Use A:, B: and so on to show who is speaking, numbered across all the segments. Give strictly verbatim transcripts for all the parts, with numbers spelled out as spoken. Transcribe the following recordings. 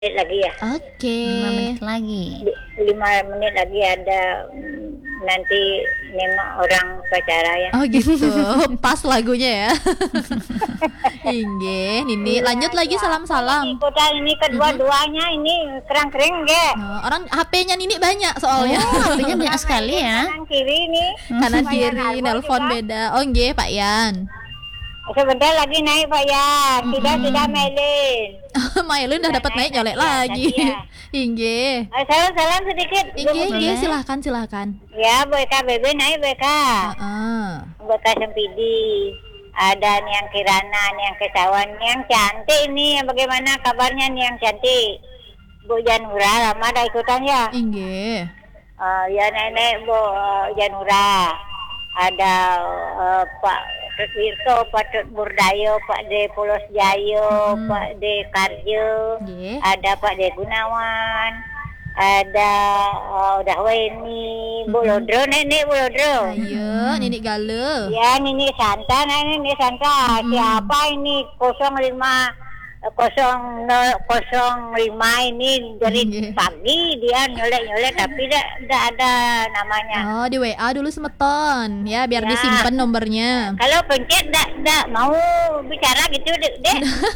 A: menit lagi ya.
B: Oke.
C: lima menit lagi.
A: Di- Lima menit lagi ada mm, nanti lima orang pacara ya.
B: Oh gitu. Pas lagunya ya. Inggih, Nini. Lanjut lagi salam-salam.
A: Ikutan ini kedua-duanya ini keren-keren ge.
B: Oh, orang H P-nya Nini banyak soalnya.
C: Oh, H P-nya banyak sekali ya.
A: Kanan kiri nih.
B: Kanan
A: Bayar
B: kiri,
A: algo
B: nelpon
A: juga.
B: beda. Oh nggih, Pak Yan.
A: Sebentar lagi naik Pak ya. Sudah sudah melin.
B: Mailun udah dapat naik nyolek lagi.
A: ya.
B: Inggih.
A: Eh, Salam-salam sedikit.
B: Inggih, inggih,
C: Boleh.
B: silakan, silakan.
A: Ya, B K B B naik B K.
B: Heeh.
A: B K Sempidi. Ada nih yang Kirana, nih yang Kesawan, nih yang cantik nih. Bagaimana kabarnya nih yang cantik? Bu Janura, lama ada ikutan ya?
B: Inggih.
A: Eh, ya nenek Bu eh, Janura. Ada eh, Pak Wirto, Pak Tut Burdayo, Pak De Polos Jayo,
B: Hmm.
A: Pak De Karjo,
B: Nggih.
A: ada Pak De Gunawan, ada eh, udah Weni, Bu Lodro, nenek Bu Lodro.
B: Ayo, Nini Gale.
A: Ya, Nini Santa, nah, Nini Santa. Siapa ini nol lima kosong nol kosong lima ini dari
B: Iya.
A: pagi dia nyolek-nyolek tapi tidak tidak ada namanya.
B: Oh, di W A dulu semeton. Ya, biar
A: Ya.
B: disimpan nomornya.
A: Kalau pencet tidak tidak mau bicara gitu dek. dek.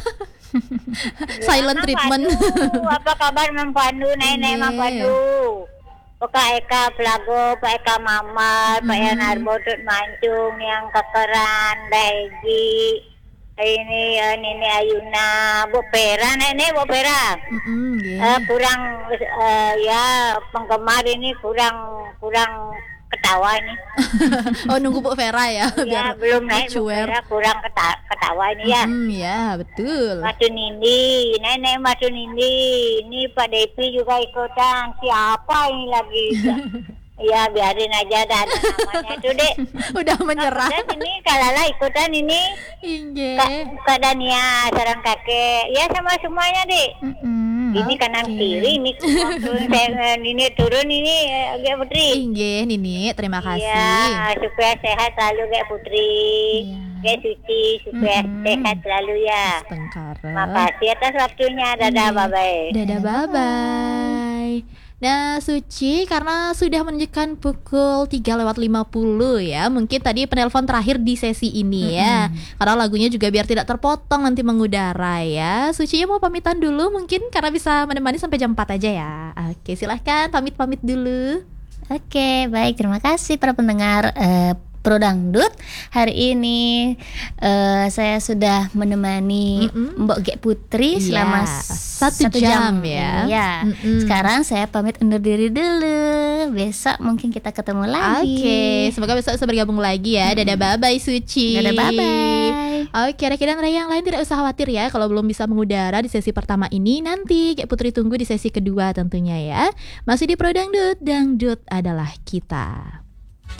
B: Silent
A: Mama
B: treatment.
A: Pandu, apa kabar Mam Pandu, nenek
B: Iya.
A: Mam Pandu? Pak Eka Plago, Pak Eka Mamar, Pak Yan Arbo, Tut Mancung, yang kekeran, Daiji, ini ya Nini Ayuna, Bu Pera, nenek Bu Pera.
B: Mm-mm, nggih.
A: Eh, kurang eh, ya penggemar ini kurang kurang ketawa ini.
B: Oh, nunggu Bu Vera ya,
A: Ya
B: biar
A: belum naik Bu
B: cuer.
A: Pera, kurang keta- ketawa ini ya.
B: Mm, ya, betul.
A: Matu Nindi, nenek Matu Nindi, ini Pak Depi juga ikutan. Siapa ini lagi? Ya biarin aja, dah ada namanya tuh dek.
B: Udah menyerah.
A: Dan ini kalala ikutan ini
B: Inggih.
A: Kak, Kak Dania, sarang kakek. Ya sama semuanya dek.
C: Mm-mm.
A: Ini kanan
B: Oke.
A: kiri, ini turun, saya, ini turun ini eh, Gek Putri.
B: Inggih, Nini, terima kasih.
A: Iya, supaya sehat selalu Gek Putri.
B: Iya.
A: Gek Suci, supaya
C: Mm-mm.
A: sehat selalu ya.
B: Tengkara.
A: Makasih atas waktunya. Dadah,
B: Iya.
A: bye-bye.
B: Dadah, bye-bye. Nah, Suci, karena sudah menunjukkan pukul tiga lewat lima puluh ya. Mungkin tadi penelpon terakhir di sesi ini ya. Karena lagunya juga biar tidak terpotong nanti mengudara ya. Suci mau pamitan dulu mungkin karena bisa menemani sampai jam empat aja ya. Oke, silahkan pamit-pamit dulu.
C: Oke, baik. Terima kasih para pendengar eh, Pro Dangdut. Hari ini eh, saya sudah menemani
B: Mm-mm.
C: Mbok Gek Putri
B: Iya,
C: selama
B: satu jam ya.
C: Ya.
B: Mm-mm.
C: Sekarang saya pamit undur diri dulu. Besok mungkin kita ketemu lagi.
B: Oke, semoga besok bisa bergabung lagi ya. Dadah, bye-bye Suci.
C: Dadah, bye-bye.
B: Oke, Reki dan Ray yang lain tidak usah khawatir ya kalau belum bisa mengudara di sesi pertama ini. Nanti Gek Putri tunggu di sesi kedua tentunya ya. Masih di Pro Dangdut, Dangdut adalah kita.